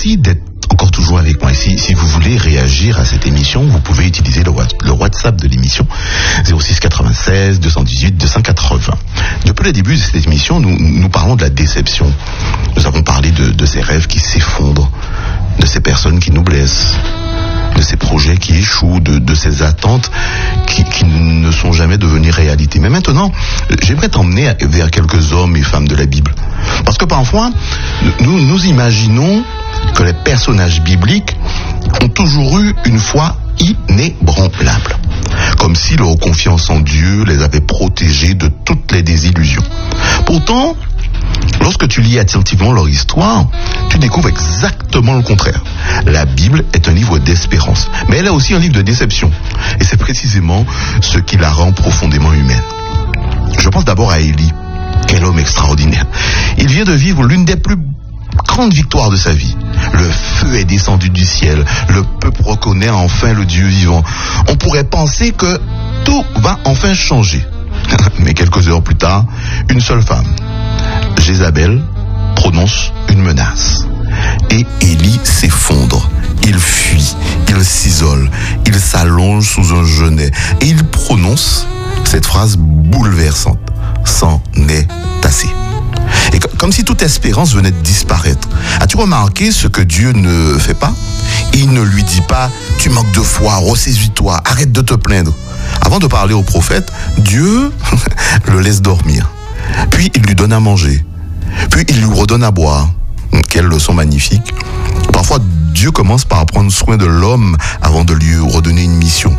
Merci d'être encore toujours avec moi. Si vous voulez réagir à cette émission, vous pouvez utiliser le WhatsApp de l'émission 06 96 218 280. Depuis le début de cette émission, nous parlons de la déception. Nous avons parlé de ces rêves qui s'effondrent, de ces personnes qui nous blessent, de ces projets qui échouent, de ces attentes qui ne sont jamais devenues réalité. Mais maintenant, j'aimerais t'emmener vers quelques hommes et femmes de la Bible. Parce que parfois, nous imaginons que les personnages bibliques ont toujours eu une foi inébranlable. Comme si leur confiance en Dieu les avait protégés de toutes les désillusions. Pourtant, lorsque tu lis attentivement leur histoire, tu découvres exactement le contraire. La Bible est un livre d'espérance, mais elle est aussi un livre de déception. Et c'est précisément ce qui la rend profondément humaine. Je pense d'abord à Élie. Quel homme extraordinaire. Il vient de vivre l'une des plus grandes victoires de sa vie. Le feu est descendu du ciel. Le peuple reconnaît enfin le Dieu vivant. On pourrait penser que tout va enfin changer. Mais quelques heures plus tard, une seule femme, Jézabel, prononce une menace. Et Élie s'effondre. Il fuit, il s'isole, il s'allonge sous un genêt. Et il prononce cette phrase bouleversante. C'en est assez. Et comme si toute espérance venait de disparaître. As-tu remarqué ce que Dieu ne fait pas? Il ne lui dit pas « Tu manques de foi, ressaisis-toi, arrête de te plaindre ». Avant de parler au prophète, Dieu le laisse dormir. Puis il lui donne à manger. Puis il lui redonne à boire. Quelle leçon magnifique. Parfois, Dieu commence par prendre soin de l'homme avant de lui redonner une mission.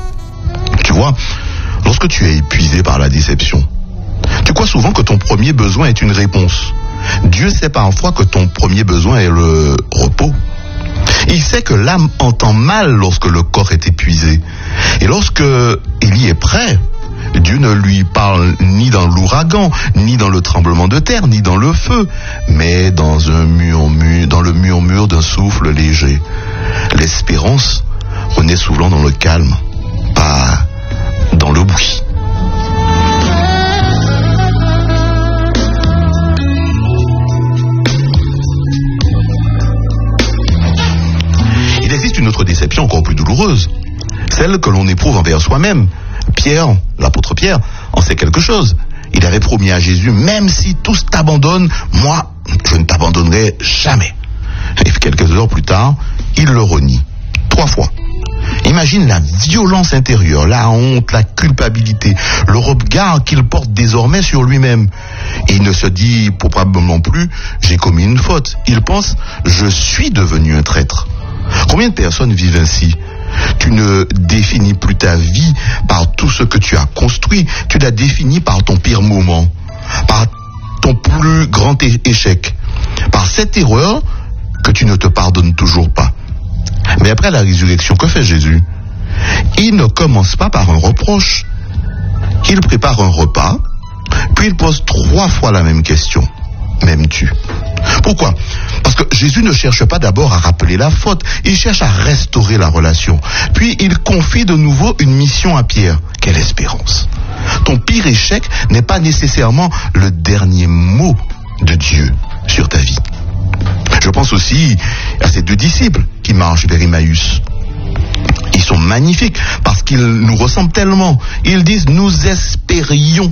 Tu vois, lorsque tu es épuisé par la déception, tu crois souvent que ton premier besoin est une réponse. Dieu sait parfois que ton premier besoin est le repos. Il sait que l'âme entend mal lorsque le corps est épuisé. Et lorsque Élie est prêt, Dieu ne lui parle ni dans l'ouragan, ni dans le tremblement de terre, ni dans le feu, mais dans le murmure d'un souffle léger. L'espérance renaît souvent dans le calme, pas dans le bruit. Il existe une autre déception encore plus douloureuse, celle que l'on éprouve envers soi-même. Pierre, l'apôtre Pierre, en sait quelque chose. Il avait promis à Jésus, même si tous t'abandonnent, moi, je ne t'abandonnerai jamais. Et quelques heures plus tard, il le renie. 3 fois. Imagine la violence intérieure, la honte, la culpabilité, le regard qu'il porte désormais sur lui-même. Et il ne se dit probablement plus, j'ai commis une faute. Il pense, je suis devenu un traître. Combien de personnes vivent ainsi? Tu ne définis plus ta vie par tout ce que tu as construit, tu la définis par ton pire moment, par ton plus grand échec, par cette erreur que tu ne te pardonnes toujours pas. Mais après la résurrection, que fait Jésus? Il ne commence pas par un reproche. Il prépare un repas, puis il pose 3 fois la même question. M'aimes-tu? Pourquoi? Parce que Jésus ne cherche pas d'abord à rappeler la faute, il cherche à restaurer la relation. Puis il confie de nouveau une mission à Pierre. Quelle espérance! Ton pire échec n'est pas nécessairement le dernier mot de Dieu sur ta vie. Je pense aussi à ces 2 disciples qui marchent vers Emmaüs. Ils sont magnifiques parce qu'ils nous ressemblent tellement. Ils disent « Nous espérions ».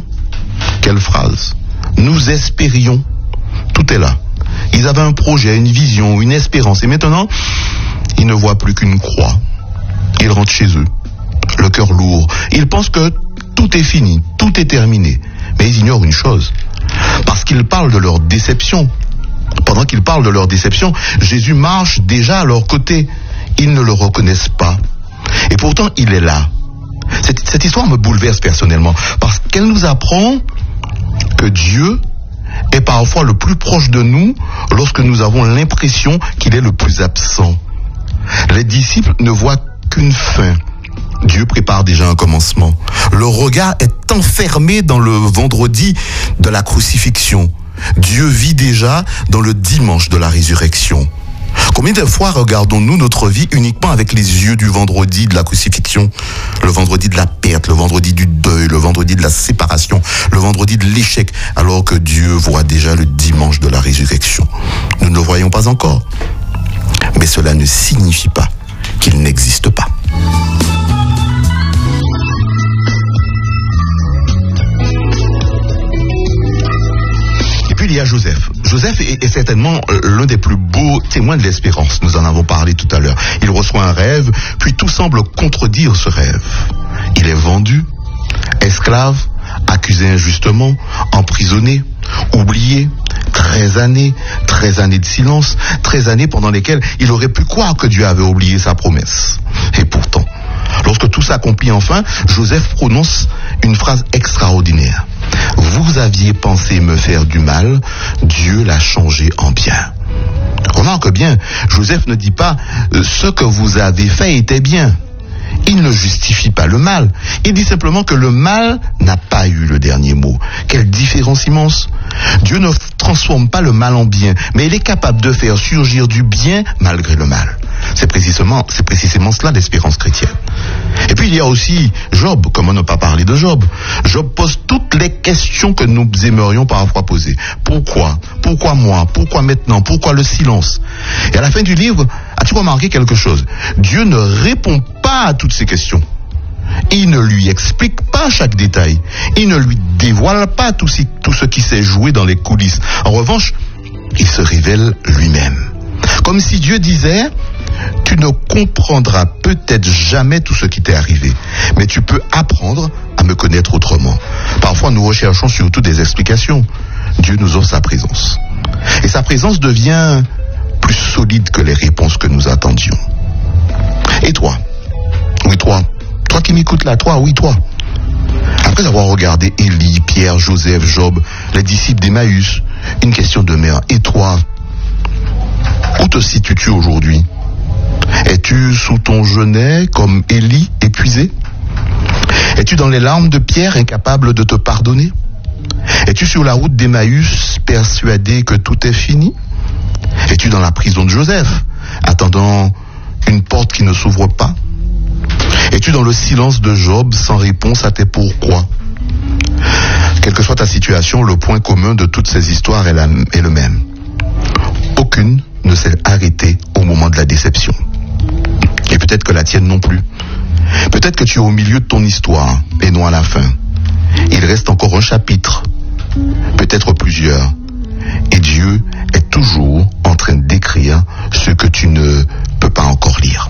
Quelle phrase! Nous espérions. Tout est là. Ils avaient un projet, une vision, une espérance. Et maintenant, ils ne voient plus qu'une croix. Ils rentrent chez eux, le cœur lourd. Ils pensent que tout est fini, tout est terminé. Mais ils ignorent une chose. Parce qu'ils parlent de leur déception. Pendant qu'ils parlent de leur déception, Jésus marche déjà à leur côté. Ils ne le reconnaissent pas. Et pourtant, il est là. Cette histoire me bouleverse personnellement. Parce qu'elle nous apprend que Dieu est parfois le plus proche de nous lorsque nous avons l'impression qu'il est le plus absent. Les disciples ne voient qu'une fin. Dieu prépare déjà un commencement. Le regard est enfermé dans le vendredi de la crucifixion. Dieu vit déjà dans le dimanche de la résurrection. Combien de fois regardons-nous notre vie uniquement avec les yeux du vendredi de la crucifixion, le vendredi de la perte, le vendredi du deuil, le vendredi de la séparation, le vendredi de l'échec, alors que Dieu voit déjà le dimanche de la résurrection. Nous ne le voyons pas encore. Mais cela ne signifie pas qu'il n'existe pas. Et puis il y a Joseph. Joseph est certainement l'un des plus beaux témoins de l'espérance. Nous en avons parlé tout à l'heure. Il reçoit un rêve, puis tout semble contredire ce rêve. Il est vendu, esclave, accusé injustement, emprisonné, oublié, 13 années de silence, 13 années pendant lesquelles il aurait pu croire que Dieu avait oublié sa promesse. Et pourtant, lorsque tout s'accomplit enfin, Joseph prononce une phrase extraordinaire. Vous aviez pensé me faire du mal, Dieu l'a changé en bien. Remarque bien, Joseph ne dit pas ce que vous avez fait était bien. Il ne justifie pas le mal. Il dit simplement que le mal n'a pas eu le dernier mot. Quelle différence immense. Dieu ne transforme pas le mal en bien, mais il est capable de faire surgir du bien malgré le mal. C'est précisément cela l'espérance chrétienne. Et puis il y a aussi Job. Comment ne pas parler de Job? Job pose toutes les questions que nous aimerions parfois poser. Pourquoi? Pourquoi moi? Pourquoi maintenant? Pourquoi le silence? Et à la fin du livre, as-tu remarqué quelque chose? Dieu ne répond pas à toutes ces questions. Il ne lui explique pas chaque détail. Il ne lui dévoile pas tout ce qui s'est joué dans les coulisses. En revanche, il se révèle lui-même. Comme si Dieu disait, tu ne comprendras peut-être jamais tout ce qui t'est arrivé, mais tu peux apprendre à me connaître autrement. Parfois, nous recherchons surtout des explications. Dieu nous offre sa présence. Et sa présence devient plus solide que les réponses que nous attendions. Et toi? Oui, toi. Toi qui m'écoutes là, toi, oui, toi. Après avoir regardé Élie, Pierre, Joseph, Job, les disciples d'Emmaüs, une question demeure. Et toi? Où te situes-tu aujourd'hui? Es-tu sous ton genêt comme Élie, épuisé? Es-tu dans les larmes de Pierre, incapable de te pardonner? Es-tu sur la route d'Emmaüs, persuadé que tout est fini? Es-tu dans la prison de Joseph, attendant une porte qui ne s'ouvre pas? Es-tu dans le silence de Job, sans réponse à tes pourquoi? Quelle que soit ta situation, le point commun de toutes ces histoires est le même. Aucune ne s'est arrêtée au moment de la déception. Et peut-être que la tienne non plus. Peut-être que tu es au milieu de ton histoire et non à la fin. Il reste encore un chapitre, peut-être plusieurs. Et Dieu est toujours en train d'écrire ce que tu ne peux pas encore lire.